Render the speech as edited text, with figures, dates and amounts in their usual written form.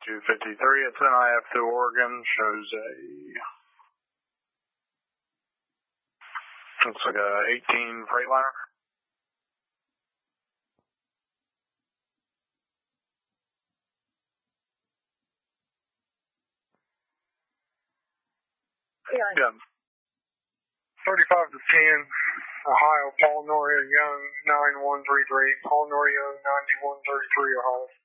253 at 10 IF to Oregon shows looks like a 18 Freightliner. Yeah. 35 to 10, Ohio, Paul Noria Young, 9133. Paul Noria Young, 9133, Ohio.